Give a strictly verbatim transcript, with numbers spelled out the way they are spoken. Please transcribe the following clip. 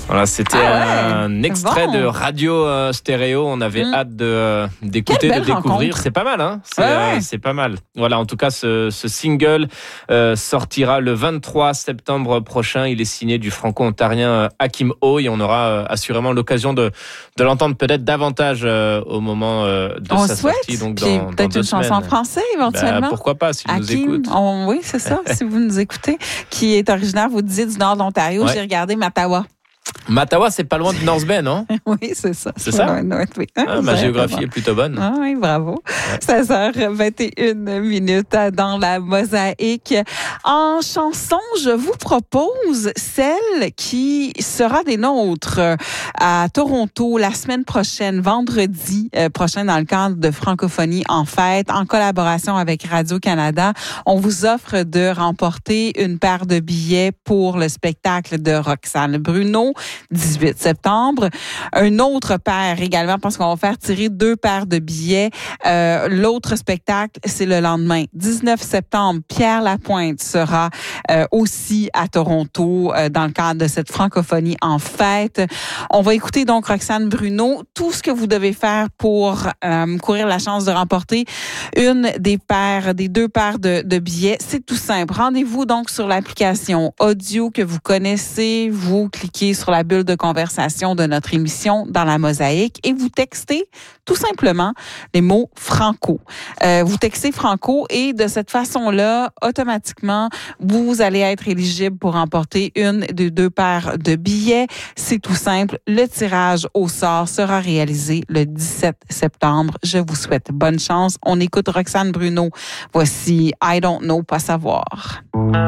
Voilà, c'était ah ouais, un extrait bon. de Radio euh, Stéréo. On avait mmh. hâte de, euh, d'écouter, de découvrir. Rencontre. C'est pas mal, hein c'est, ouais, ouais. Euh, c'est pas mal. Voilà, en tout cas, ce, ce single euh, sortira le vingt-trois septembre prochain. Il est signé du franco-ontarien euh, Hakim O. Et on aura euh, assurément l'occasion de, de l'entendre peut-être davantage euh, au moment euh, de on sa souhaite. sortie. Donc dans, Puis peut-être dans une chanson en français éventuellement. Ben, pourquoi pas, s'il Hakim, nous écoute. On, oui, c'est ça, si vous nous écoutez. Qui est originaire, vous disiez, du nord de l'Ontario. Ouais. J'ai regardé Mattawa. Mattawa, c'est pas loin de North Bay, non? Oui, c'est ça. C'est ça? Loin, loin, oui. Ah, ah, ma géographie est plutôt bonne. Ah, oui, bravo. Ouais. seize heures vingt et une minutes dans la mosaïque. En chanson, je vous propose celle qui sera des nôtres à Toronto la semaine prochaine, vendredi prochain, dans le cadre de Francophonie en fête, en collaboration avec Radio-Canada. On vous offre de remporter une paire de billets pour le spectacle de Roxane Bruno, dix-huit septembre. Un autre paire également, parce qu'on va faire tirer deux paires de billets. Euh, l'autre spectacle, c'est le lendemain, dix-neuf septembre. Pierre Lapointe sera euh, aussi à Toronto euh, dans le cadre de cette francophonie en fête. On va écouter donc Roxane Bruno. Tout ce que vous devez faire pour euh, courir la chance de remporter une des paires, des deux paires de, de billets, c'est tout simple. Rendez-vous donc sur l'application audio que vous connaissez. Vous cliquez sur la bulle de conversation de notre émission dans la mosaïque et vous textez tout simplement les mots franco. Euh, vous textez franco et de cette façon-là, automatiquement, vous allez être éligible pour remporter une des deux paires de billets. C'est tout simple. Le tirage au sort sera réalisé le dix-sept septembre. Je vous souhaite bonne chance. On écoute Roxane Bruno. Voici I Don't Know, pas savoir.